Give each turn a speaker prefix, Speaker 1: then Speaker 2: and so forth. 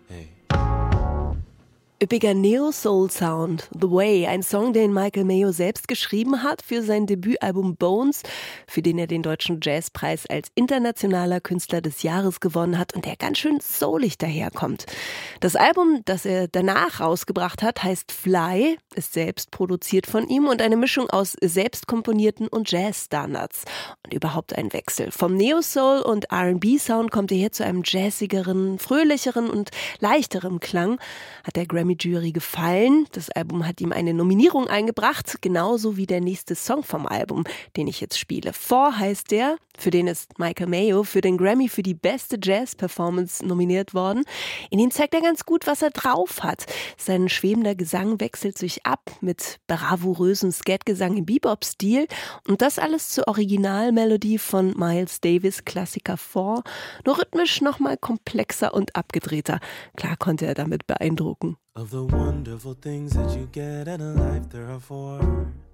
Speaker 1: Hey.
Speaker 2: Üppiger Neo-Soul-Sound, The Way, ein Song, den Michael Mayo selbst geschrieben hat für sein Debütalbum Bones, für den er den Deutschen Jazzpreis als internationaler Künstler des Jahres gewonnen hat und der ganz schön soulig daherkommt. Das Album, das er danach rausgebracht hat, heißt Fly, ist selbst produziert von ihm und eine Mischung aus selbst komponierten und Jazz-Standards. Und überhaupt ein Wechsel. Vom Neo-Soul und R&B-Sound kommt er hier zu einem jazzigeren, fröhlicheren und leichteren Klang. Hat der Grammy-Jury gefallen. Das Album hat ihm eine Nominierung eingebracht, genauso wie der nächste Song vom Album, den ich jetzt spiele. Four heißt der, für den ist Michael Mayo für den Grammy für die beste Jazz-Performance nominiert worden. In ihm zeigt er ganz gut, was er drauf hat. Sein schwebender Gesang wechselt sich ab mit bravourösem Skatgesang im Bebop-Stil und das alles zur Originalmelodie von Miles Davis' Klassiker Four, nur rhythmisch nochmal komplexer und abgedrehter. Klar konnte er damit beeindrucken.
Speaker 1: Of the wonderful things that you get in a life, there are four.